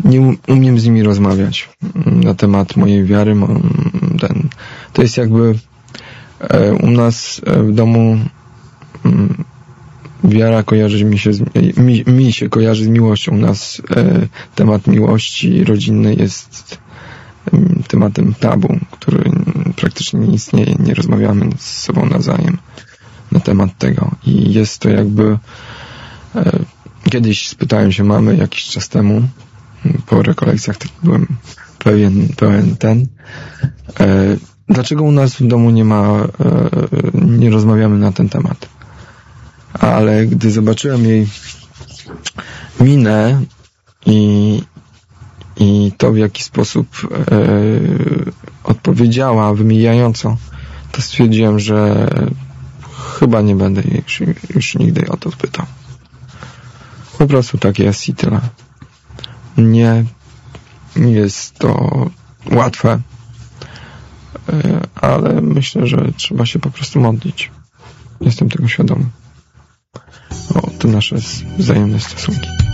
nie umiem z nimi rozmawiać na temat mojej wiary. To jest jakby u nas w domu wiara kojarzy mi się kojarzy z miłością. U nas temat miłości rodzinnej jest tematem tabu, który praktycznie nie istnieje. Nie rozmawiamy z sobą nawzajem na temat tego. I jest to jakby kiedyś spytałem się mamy jakiś czas temu po rekolekcjach, tak byłem pełen dlaczego u nas w domu nie rozmawiamy na ten temat. Ale gdy zobaczyłem jej minę i to, w jaki sposób odpowiedziała wymijająco, to stwierdziłem, że chyba nie będę już nigdy o to pytał. Po prostu tak jest i tyle. Nie jest to łatwe, ale myślę, że trzeba się po prostu modlić. Jestem tego świadomy. O te nasze wzajemne stosunki.